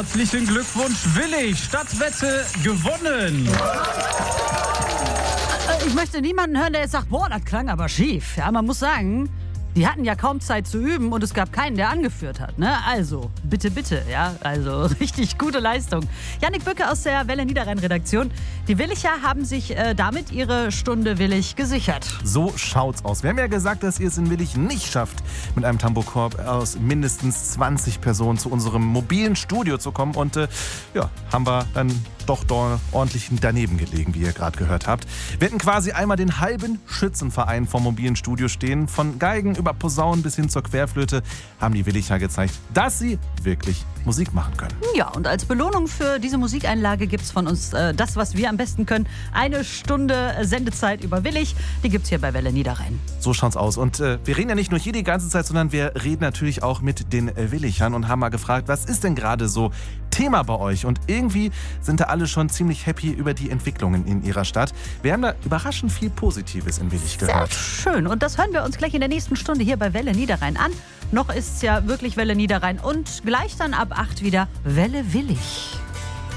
Herzlichen Glückwunsch, Willig. Stadtwette gewonnen. Ich möchte niemanden hören, der jetzt sagt, boah, das klang aber schief. Ja, man muss sagen, die hatten ja kaum Zeit zu üben und es gab keinen, der angeführt hat. Ne? Also, bitte, ja, also richtig gute Leistung. Jannik Bücke aus der Welle Niederrhein-Redaktion. Die Willicher haben sich damit ihre Stunde Willig gesichert. So schaut's aus. Wir haben ja gesagt, dass ihr es in Willig nicht schafft, mit einem Tambourkorb aus mindestens 20 Personen zu unserem mobilen Studio zu kommen. Und haben wir dann doch ordentlich daneben gelegen, wie ihr gerade gehört habt. Wir hätten quasi einmal den halben Schützenverein vom mobilen Studio stehen. Von Geigen über Posaunen bis hin zur Querflöte haben die Willicher gezeigt, dass sie wirklich Musik machen können. Ja, und als Belohnung für diese Musikeinlage gibt's von uns das, was wir am besten können. 1 Stunde Sendezeit über Willig. Die gibt's hier bei Welle Niederrhein. So schaut's aus. Und wir reden ja nicht nur hier die ganze Zeit, sondern wir reden natürlich auch mit den Willichern und haben mal gefragt, was ist denn gerade so Thema bei euch? Und irgendwie sind da alle schon ziemlich happy über die Entwicklungen in ihrer Stadt. Wir haben da überraschend viel Positives in Willig gehört. Sehr schön. Und das hören wir uns gleich in der nächsten Stunde hier bei Welle Niederrhein an. Noch ist's ja wirklich Welle Niederrhein und gleich dann ab 8 wieder Welle Willig.